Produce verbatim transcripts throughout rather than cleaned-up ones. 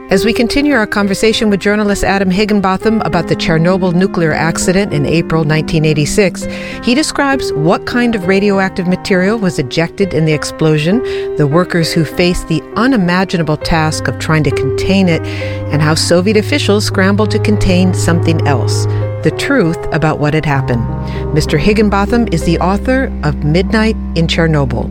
As we continue our conversation with journalist Adam Higginbotham about the Chernobyl nuclear accident in April nineteen eighty-six, he describes what kind of radioactive material was ejected in the explosion, the workers who faced the unimaginable task of trying to contain it, and how Soviet officials scrambled to contain something else, the truth about what had happened. Mister Higginbotham is the author of Midnight in Chernobyl.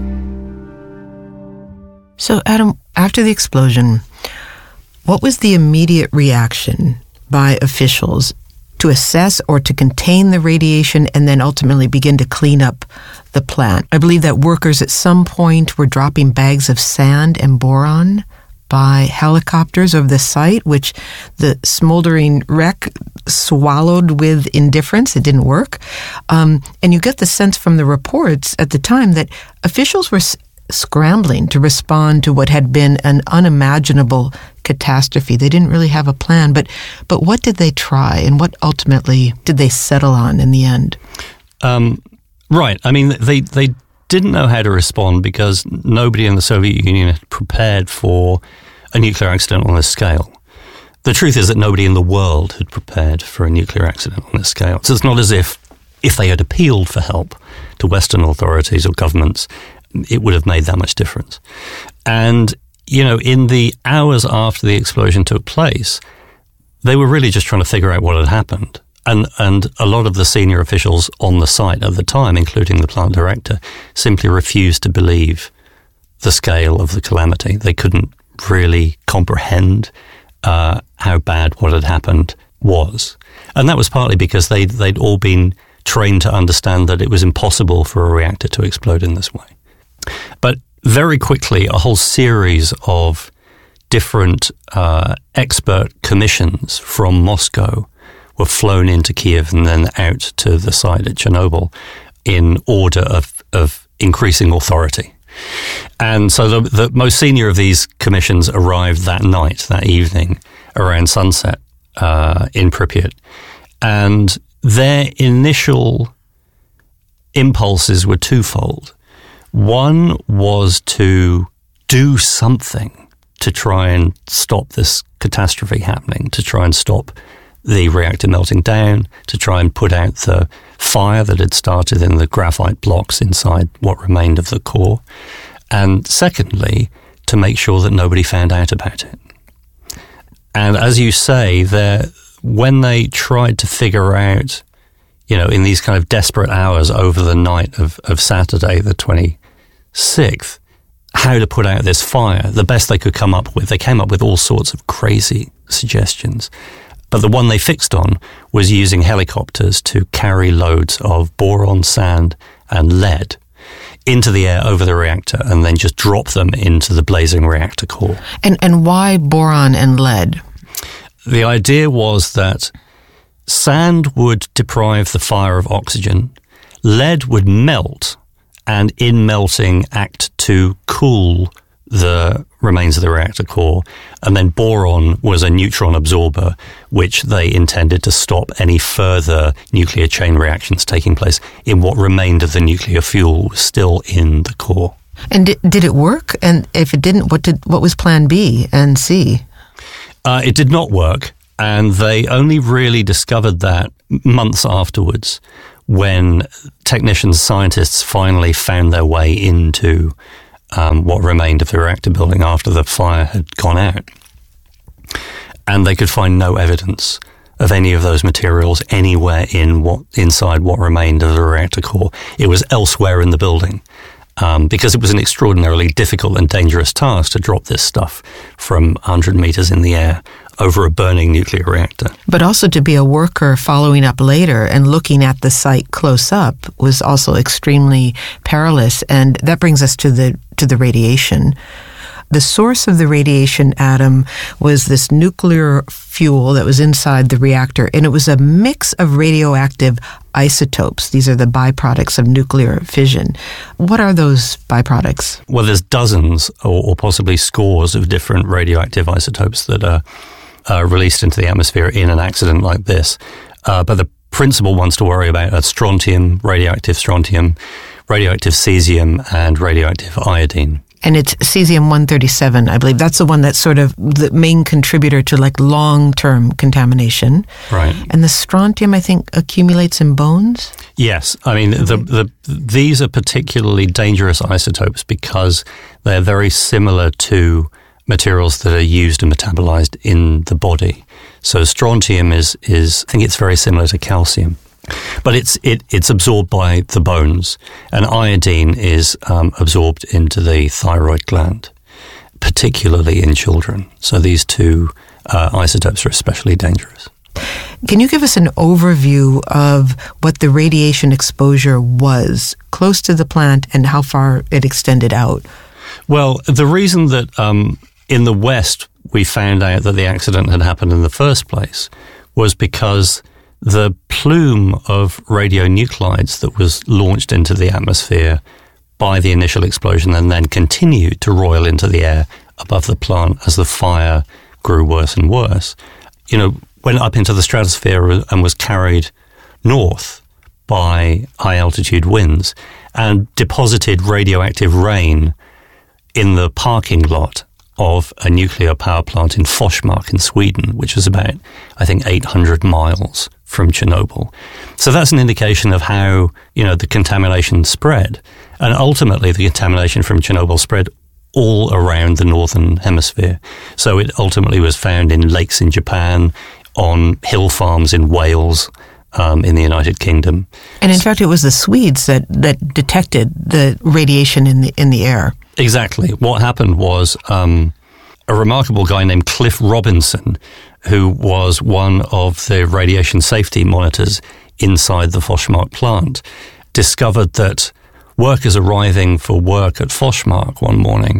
So, Adam, after the explosion, what was the immediate reaction by officials to assess or to contain the radiation and then ultimately begin to clean up the plant? I believe that workers at some point were dropping bags of sand and boron by helicopters over the site, which the smoldering wreck swallowed with indifference. It didn't work. Um, and you get the sense from the reports at the time that officials were scrambling to respond to what had been an unimaginable catastrophe. They didn't really have a plan, but but what did they try, and what ultimately did they settle on in the end? Um, right. I mean, they they didn't know how to respond because nobody in the Soviet Union had prepared for a nuclear accident on this scale. The truth is that nobody in the world had prepared for a nuclear accident on this scale. So it's not as if if they had appealed for help to Western authorities or governments, it would have made that much difference. And, you know, in the hours after the explosion took place, they were really just trying to figure out what had happened. And and a lot of the senior officials on the site at the time, including the plant director, simply refused to believe the scale of the calamity. They couldn't really comprehend uh, how bad what had happened was. And that was partly because they, they'd all been trained to understand that it was impossible for a reactor to explode in this way. But very quickly, a whole series of different uh, expert commissions from Moscow were flown into Kiev and then out to the site at Chernobyl in order of, of increasing authority. And so the, the most senior of these commissions arrived that night, that evening, around sunset uh, in Pripyat. And their initial impulses were twofold. One was to do something to try and stop this catastrophe happening, to try and stop the reactor melting down, to try and put out the fire that had started in the graphite blocks inside what remained of the core. And secondly, to make sure that nobody found out about it. And as you say, when they tried to figure out, you know, in these kind of desperate hours over the night of, of Saturday, the twenty-sixth, how to put out this fire, the best they could come up with, they came up with all sorts of crazy suggestions. But the one they fixed on was using helicopters to carry loads of boron, sand, and lead into the air over the reactor and then just drop them into the blazing reactor core. And and why boron and lead? The idea was that sand would deprive the fire of oxygen, lead would melt, and in melting act to cool the remains of the reactor core, and then boron was a neutron absorber, which they intended to stop any further nuclear chain reactions taking place in what remained of the nuclear fuel was still in the core. And did, did it work? And if it didn't, what did what was plan B and C? Uh, it did not work, and they only really discovered that months afterwards when technicians, scientists finally found their way into Um, what remained of the reactor building after the fire had gone out. And they could find no evidence of any of those materials anywhere in what inside what remained of the reactor core. It was elsewhere in the building, um, because it was an extraordinarily difficult and dangerous task to drop this stuff from one hundred meters in the air over a burning nuclear reactor. But also to be a worker following up later and looking at the site close up was also extremely perilous. And that brings us to the to the radiation. The source of the radiation, Adam, was this nuclear fuel that was inside the reactor, and it was a mix of radioactive isotopes. These are the byproducts of nuclear fission. What are those byproducts? Well, there's dozens or, or possibly scores of different radioactive isotopes that are uh, released into the atmosphere in an accident like this. Uh, but the principal ones to worry about are strontium, radioactive strontium, radioactive cesium, and radioactive iodine. And it's cesium one thirty-seven, I believe. That's the one that's sort of the main contributor to like long-term contamination. Right. And the strontium, I think, accumulates in bones? Yes. I mean, the, the, these are particularly dangerous isotopes because they're very similar to materials that are used and metabolized in the body. So strontium is, is I think it's very similar to calcium. But it's it, it's absorbed by the bones, and iodine is um, absorbed into the thyroid gland, particularly in children. So these two uh, isotopes are especially dangerous. Can you give us an overview of what the radiation exposure was close to the plant and how far it extended out? Well, the reason that um, in the West we found out that the accident had happened in the first place was because the plume of radionuclides that was launched into the atmosphere by the initial explosion and then continued to roil into the air above the plant as the fire grew worse and worse, you know, went up into the stratosphere and was carried north by high-altitude winds and deposited radioactive rain in the parking lot of a nuclear power plant in Forsmark in Sweden, which was about, I think, eight hundred miles from Chernobyl. So that's an indication of how, you know, the contamination spread. And ultimately, the contamination from Chernobyl spread all around the northern hemisphere. So it ultimately was found in lakes in Japan, on hill farms in Wales, um, in the United Kingdom. And in fact, it was the Swedes that, that detected the radiation in the in the air. Exactly. What happened was um, a remarkable guy named Cliff Robinson, who was one of the radiation safety monitors inside the Forsmark plant, discovered that workers arriving for work at Forsmark one morning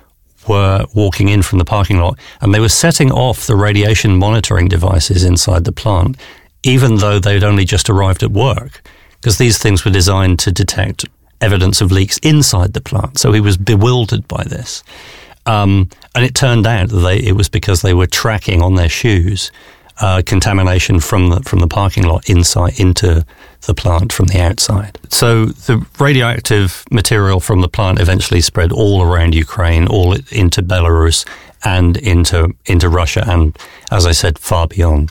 were walking in from the parking lot and they were setting off the radiation monitoring devices inside the plant, even though they'd only just arrived at work, because these things were designed to detect evidence of leaks inside the plant. So he was bewildered by this. Um, and it turned out that they, it was because they were tracking on their shoes uh, contamination from the from the parking lot inside into the plant from the outside. So the radioactive material from the plant eventually spread all around Ukraine, all into Belarus and into into Russia, and as I said, far beyond.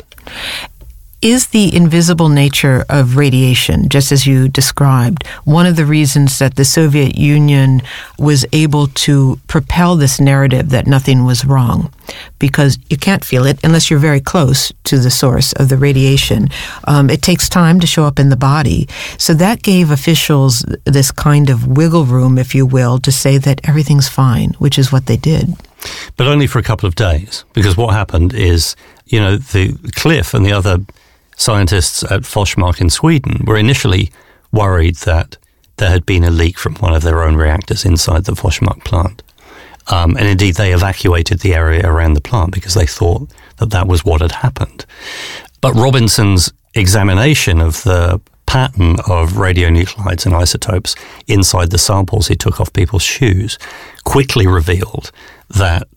Is the invisible nature of radiation, just as you described, one of the reasons that the Soviet Union was able to propel this narrative that nothing was wrong? Because you can't feel it unless you're very close to the source of the radiation. Um, it takes time to show up in the body. So that gave officials this kind of wiggle room, if you will, to say that everything's fine, which is what they did. But only for a couple of days, because what happened is, you know, the Cliff and the other scientists at Forsmark in Sweden were initially worried that there had been a leak from one of their own reactors inside the Forsmark plant. Um, and indeed, they evacuated the area around the plant because they thought that that was what had happened. But Robinson's examination of the pattern of radionuclides and isotopes inside the samples he took off people's shoes quickly revealed that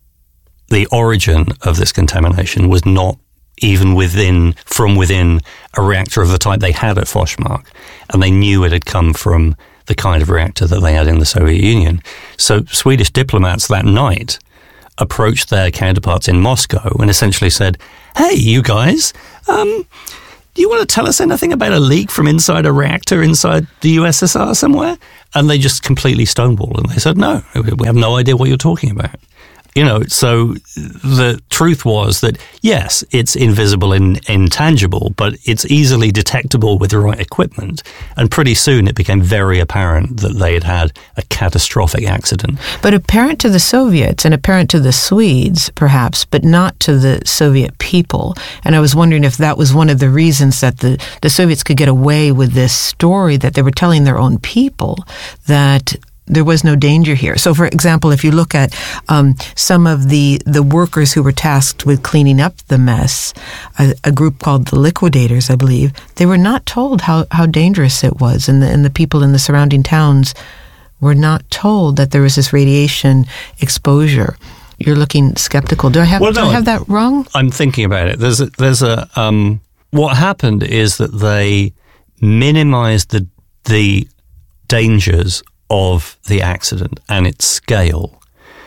the origin of this contamination was not even within, from within a reactor of the type they had at Forsmark. And they knew it had come from the kind of reactor that they had in the Soviet Union. So Swedish diplomats that night approached their counterparts in Moscow and essentially said, hey, you guys, um, do you want to tell us anything about a leak from inside a reactor inside the U S S R somewhere? And they just completely stonewalled and they said, no, we have no idea what you're talking about. You know, so the truth was that, yes, it's invisible and intangible, but it's easily detectable with the right equipment. And pretty soon it became very apparent that they had had a catastrophic accident. But apparent to the Soviets and apparent to the Swedes, perhaps, but not to the Soviet people. And I was wondering if that was one of the reasons that the, the Soviets could get away with this story that they were telling their own people, that there was no danger here. So, for example, if you look at um, some of the, the workers who were tasked with cleaning up the mess, a, a group called the Liquidators, I believe, they were not told how, how dangerous it was. And the, and the people in the surrounding towns were not told that there was this radiation exposure. You're looking skeptical. Do I have, well, no, do I have that wrong? I'm thinking about it. There's a, there's a um, what happened is that they minimized the the dangers of the accident and its scale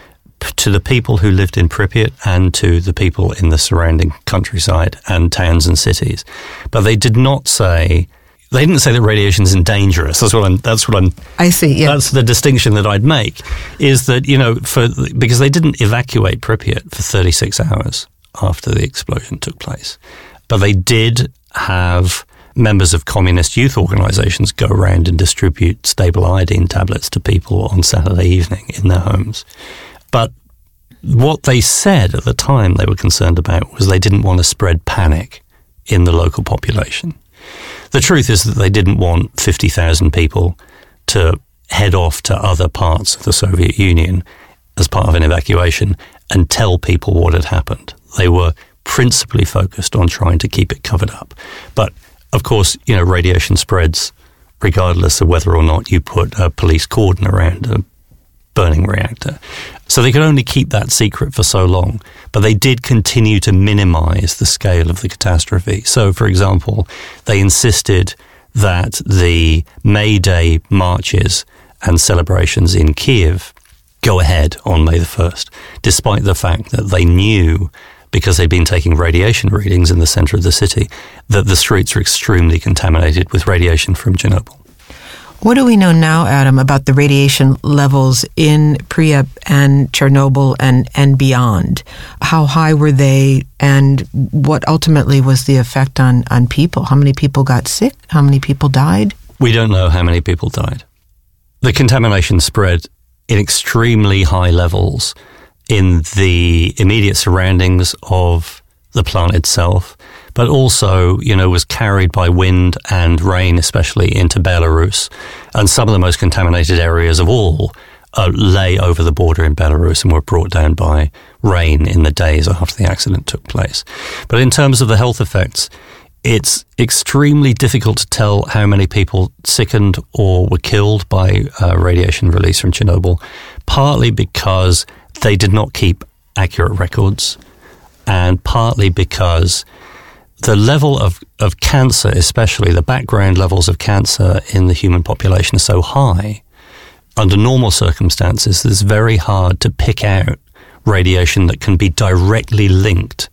to the people who lived in Pripyat and to the people in the surrounding countryside and towns and cities. But they did not say, they didn't say that radiation isn't dangerous. That's what I'm, that's what I'm, I see, yeah. That's the distinction that I'd make, is that, you know, for, because they didn't evacuate Pripyat for thirty-six hours after the explosion took place. But they did have members of communist youth organizations go around and distribute stable iodine tablets to people on Saturday evening in their homes. But what they said at the time they were concerned about was they didn't want to spread panic in the local population. The truth is that they didn't want fifty thousand people to head off to other parts of the Soviet Union as part of an evacuation and tell people what had happened. They were principally focused on trying to keep it covered up. But, of course, you know, radiation spreads regardless of whether or not you put a police cordon around a burning reactor. So they could only keep that secret for so long, but they did continue to minimize the scale of the catastrophe. So, for example, they insisted that the May Day marches and celebrations in Kiev go ahead on May the first, despite the fact that they knew, because they'd been taking radiation readings in the center of the city, that the streets were extremely contaminated with radiation from Chernobyl. What do we know now, Adam, about the radiation levels in Pripyat and Chernobyl and, and beyond? How high were they, and what ultimately was the effect on, on people? How many people got sick? How many people died? We don't know how many people died. The contamination spread in extremely high levels in the immediate surroundings of the plant itself, but also, you know, was carried by wind and rain, especially into Belarus. And some of the most contaminated areas of all uh, lay over the border in Belarus and were brought down by rain in the days after the accident took place. But in terms of the health effects, it's extremely difficult to tell how many people sickened or were killed by uh, radiation release from Chernobyl, partly because they did not keep accurate records, and partly because the level of, of cancer, especially the background levels of cancer in the human population, are so high. Under normal circumstances, it's very hard to pick out radiation that can be directly linked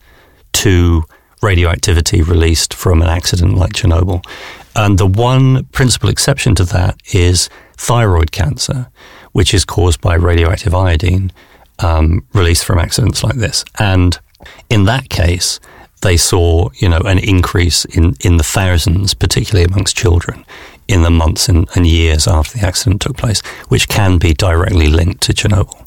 to radioactivity released from an accident like Chernobyl. And the one principal exception to that is thyroid cancer, which is caused by radioactive iodine um, released from accidents like this. And in that case, they saw, you know, an increase in, in the thousands, particularly amongst children, in the months and, and years after the accident took place, which can be directly linked to Chernobyl.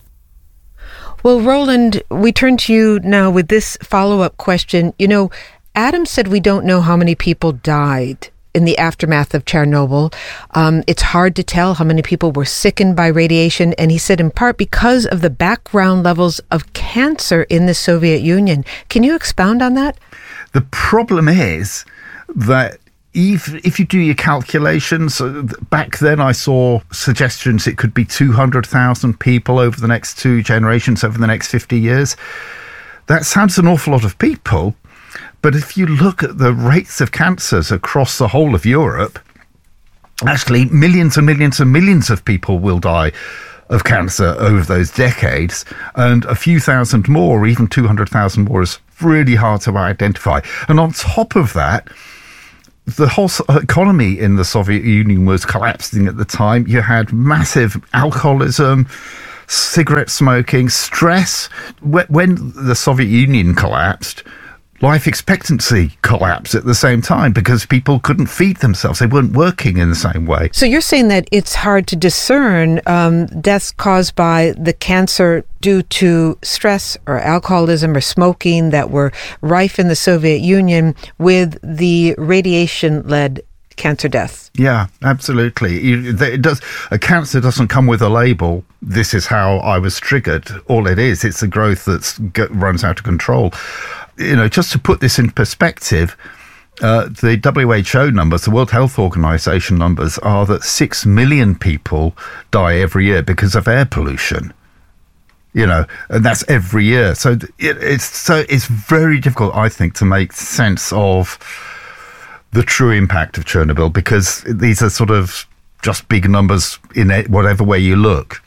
Well, Roland, we turn to you now with this follow-up question. You know, Adam said we don't know how many people died in the aftermath of Chernobyl. Um, it's hard to tell how many people were sickened by radiation. And he said in part because of the background levels of cancer in the Soviet Union. Can you expound on that? The problem is that if, if you do your calculations, back then I saw suggestions it could be two hundred thousand people over the next two generations, over the next fifty years. That sounds an awful lot of people. But if you look at the rates of cancers across the whole of Europe, actually millions and millions and millions of people will die of cancer over those decades, and a few thousand more, or even two hundred thousand more, is really hard to identify. And on top of that, the whole economy in the Soviet Union was collapsing at the time. You had massive alcoholism, cigarette smoking, stress. When the Soviet Union collapsed, life expectancy collapsed at the same time because people couldn't feed themselves. They weren't working in the same way. So you're saying that it's hard to discern um, deaths caused by the cancer due to stress or alcoholism or smoking that were rife in the Soviet Union with the radiation-led cancer deaths. Yeah, absolutely. It does. A cancer doesn't come with a label. This is how I was triggered. All it is, it's a growth that runs out of control. You know, just to put this in perspective, uh, the W H O numbers, the World Health Organization numbers, are that six million people die every year because of air pollution. You know, and that's every year. So it, it's so it's very difficult, I think, to make sense of the true impact of Chernobyl, because these are sort of just big numbers in it, whatever way you look.